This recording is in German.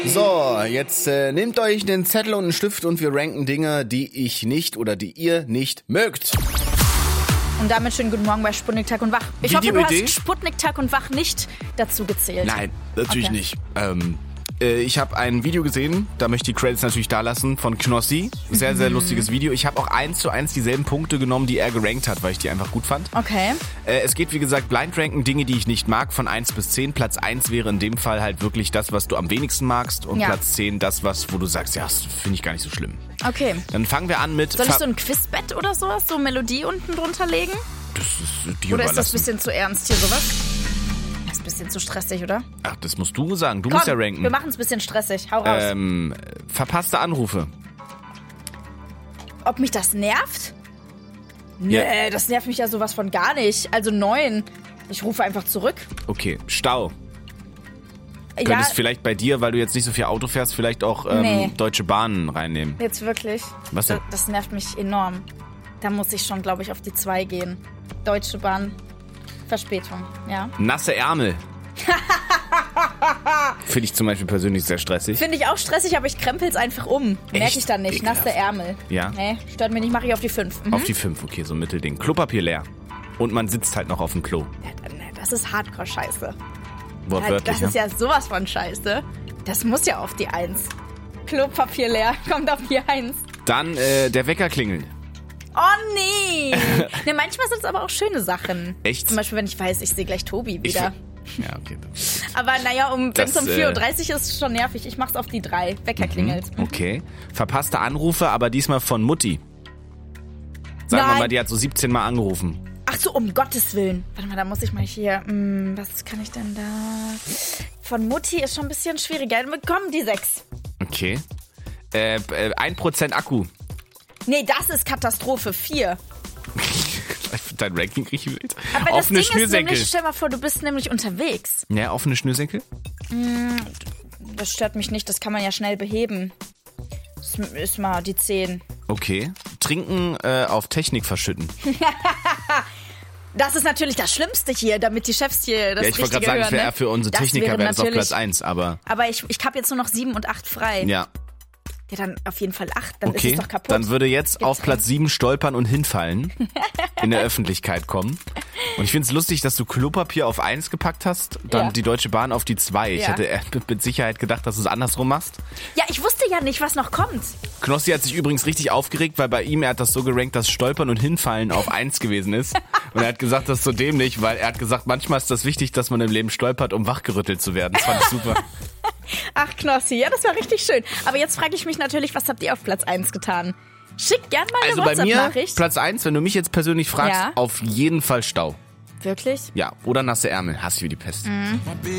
So, jetzt nehmt euch einen Zettel und einen Stift und wir ranken Dinge, die ich nicht oder die ihr nicht mögt. Und damit schönen guten Morgen bei Sputnik Tag und Wach. Ich hoffe, du hast Sputnik Tag und Wach nicht dazu gezählt. Nein, natürlich nicht. Ich habe ein Video gesehen, da möchte ich die Credits natürlich da lassen, von Knossi. Sehr, sehr lustiges Video. Ich habe auch 1:1 dieselben Punkte genommen, die er gerankt hat, weil ich die einfach gut fand. Okay. Es geht, wie gesagt, Blind Ranken, Dinge, die ich nicht mag, von 1 bis 10. Platz 1 wäre in dem Fall halt wirklich das, was du am wenigsten magst. Und Platz 10 das, wo du sagst, ja, das finde ich gar nicht so schlimm. Okay. Dann fangen wir an mit... Soll ich so ein Quizbett oder sowas, so Melodie unten drunter legen? Das ist dir Oder überlassen. ist das ein bisschen zu ernst hier, sowas? Das ist ein bisschen zu stressig, oder? Ach, das musst du sagen. Du musst ja ranken. Wir machen es ein bisschen stressig. Hau raus. Verpasste Anrufe. Ob mich das nervt? Nee, das nervt mich ja sowas von gar nicht. Also 9. Ich rufe einfach zurück. Okay, Stau. Könntest vielleicht bei dir, weil du jetzt nicht so viel Auto fährst, vielleicht auch Deutsche Bahnen reinnehmen. Jetzt wirklich? Was denn? Das nervt mich enorm. Da muss ich schon, glaube ich, auf die 2 gehen. Deutsche Bahn. Verspätung, ja. Nasse Ärmel. Finde ich zum Beispiel persönlich sehr stressig. Finde ich auch stressig, aber ich krempel's einfach um. Merke ich dann nicht. Ekelhaft. Nasse Ärmel. Ja. Nee, stört mich nicht, mache ich auf die 5. Auf die 5, okay, so ein Mittelding. Klopapier leer. Und man sitzt halt noch auf dem Klo. Das ist Hardcore-Scheiße. Wortwörtlich, Das ist ja sowas von Scheiße. Das muss ja auf die 1. Klopapier leer, kommt auf die 1. Dann der Wecker klingelt. Oh nee! Ne, manchmal sind es aber auch schöne Sachen. Echt? Zum Beispiel, wenn ich weiß, ich sehe gleich Tobi wieder. Ja, okay. Aber naja, wenn es um 4:30 Uhr ist, ist schon nervig. Ich mach's auf die 3. Wecker klingelt. Okay. Verpasste Anrufe, aber diesmal von Mutti. Sagen wir mal, die hat so 17 Mal angerufen. Ach so, um Gottes Willen. Warte mal, da muss ich mal hier... was kann ich denn da... Von Mutti ist schon ein bisschen schwieriger. Komm, die 6. Okay. 1% Akku. Nee, das ist Katastrophe. 4. Dein Ranking richtig wild. Aber offene das Ding Schnürsenkel. ist nämlich, stell mal vor, du bist nämlich unterwegs. Ja, offene Schnürsenkel? Das stört mich nicht, das kann man ja schnell beheben. Das ist mal die 10. Okay. Trinken auf Technik verschütten. Das ist natürlich das Schlimmste hier, damit die Chefs hier das Richtige hören. Ich wollte gerade sagen, für unsere Techniker wäre das auf Platz 1, aber... Aber ich habe jetzt nur noch 7 und 8 frei. Ja. Ja, dann auf jeden Fall 8, dann ist es doch kaputt. Dann würde jetzt auf Platz 7 stolpern und hinfallen, in der Öffentlichkeit kommen. Und ich finde es lustig, dass du Klopapier auf 1 gepackt hast, dann die Deutsche Bahn auf die 2. Ich hätte mit Sicherheit gedacht, dass du es andersrum machst. Ja, ich wusste ja nicht, was noch kommt. Knossi hat sich übrigens richtig aufgeregt, weil bei ihm, er hat das so gerankt, dass Stolpern und Hinfallen auf 1 gewesen ist. Und er hat gesagt, das ist so dämlich, weil er hat gesagt, manchmal ist das wichtig, dass man im Leben stolpert, um wachgerüttelt zu werden. Das fand ich super. Ach, Knossi, ja, das war richtig schön. Aber jetzt frage ich mich natürlich, was habt ihr auf Platz 1 getan? Schickt gern mal eine WhatsApp-Nachricht. Also bei mir, Platz 1, wenn du mich jetzt persönlich fragst, auf jeden Fall Stau. Wirklich? Ja, oder nasse Ärmel. Hasse ich wie die Pest.